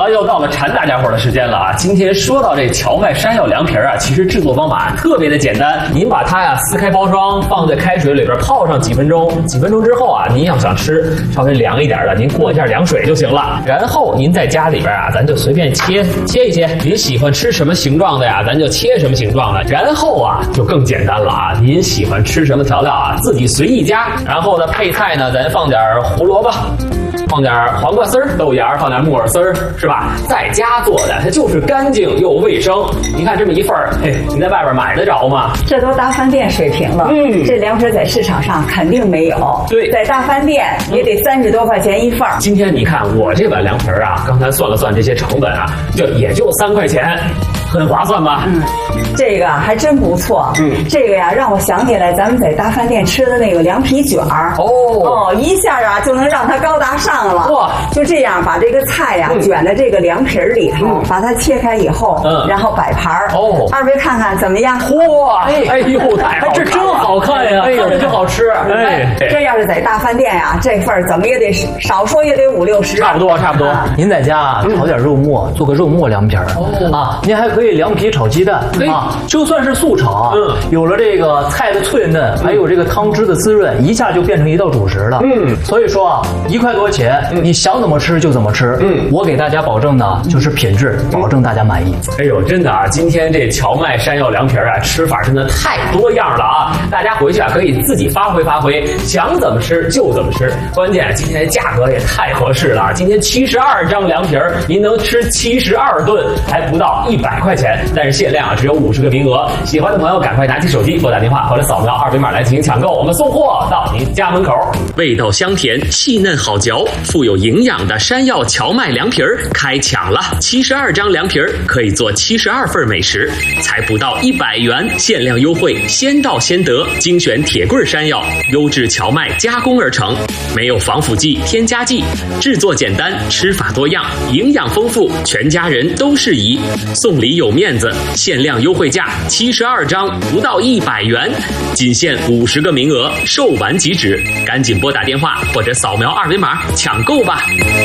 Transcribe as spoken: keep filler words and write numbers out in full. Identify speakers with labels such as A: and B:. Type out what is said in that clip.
A: 了，又到了馋大家伙的时间了啊！今天说到这荞麦山药凉皮啊，其实制作方法特别的简单，您把它呀撕开包装，放在开水里边泡上几分钟，几分钟之后啊，您要想吃稍微凉一点的，您过一下凉水就行了。然后您在家里边啊，咱就随便切切一切，您喜欢吃什么形状的呀，咱就切什么形状的。然后啊，就更简单了啊，您喜欢吃什么调料啊，自己随意加。然后呢，配菜呢，咱放点胡萝卜。放点黄瓜丝儿、豆芽，放点木耳丝儿，是吧？在家做的，它就是干净又卫生。你看这么一份儿，嘿，你在外边买得着吗？
B: 这都大饭店水平了。嗯，这凉皮在市场上肯定没有。
A: 对，
B: 在大饭店也得三十多块钱一份儿。
A: 今天你看我这碗凉皮啊，刚才算了算这些成本啊，就也就三块钱。很划算吧？
B: 嗯，这个还真不错。嗯，这个呀，让我想起来咱们在大饭店吃的那个凉皮卷儿。哦哦，一下啊就能让它高大上了。哇，就这样把这个菜呀、嗯、卷在这个凉皮里头、嗯，把它切开以后，嗯，然后摆盘儿。哦，二位看看怎么样？
A: 哇，哎哎呦，太好看了，这真好看呀，看着就好吃。
B: 哎，这要是在大饭店呀，这份儿怎么也得少说也得五六十。
A: 差不多，差不多。
C: 啊、您在家啊炒点肉末，做个肉末凉皮儿。哦啊，您还可以。凉皮炒鸡蛋啊，就算是素炒啊，嗯，有了这个菜的脆嫩，还有这个汤汁的滋润，一下就变成一道主食了。嗯，所以说啊，一块多钱，嗯、你想怎么吃就怎么吃。嗯，我给大家保证呢，就是品质，保证大家满意。
A: 哎呦，真的啊，今天这荞麦山药凉皮啊，吃法真的太多样了啊！大家回去啊可以自己发挥发挥，想怎么吃就怎么吃。关键今天的价格也太合适了，今天七十二张凉皮儿，您能吃七十二顿，还不到一百块钱。但是限量啊，只有五十个名额。喜欢的朋友赶快拿起手机拨打电话或者扫描二维码来进行抢购，我们送货到您家门口。味道香甜、细嫩好嚼、富有营养的山药荞麦凉皮儿开抢了！七十二张凉皮儿可以做七十二份美食，才不到一百元，限量优惠，先到先得。精选铁棍山药，优质荞麦加工而成，没有防腐剂、添加剂，制作简单，吃法多样，营养丰富，全家人都适宜。送礼有面子，限量优惠价七十二张不到一百元，仅限五十个名额，售完即止，赶紧拨打电话或者扫描二维码抢购吧。